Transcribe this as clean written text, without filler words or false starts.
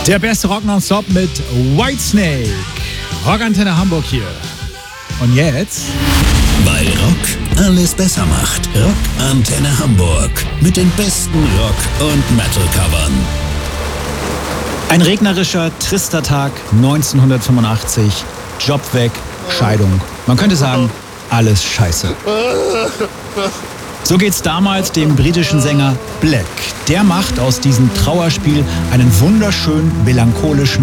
Der beste Rock nonstop mit Whitesnake. Rockantenne Hamburg hier. Und jetzt? Weil Rock alles besser macht. Rockantenne Hamburg. Mit den besten Rock- und Metal-Covern. Ein regnerischer, trister Tag 1985. Job weg, Scheidung. Man könnte sagen, alles scheiße. So geht's damals dem britischen Sänger Black. Der macht aus diesem Trauerspiel einen wunderschön melancholischen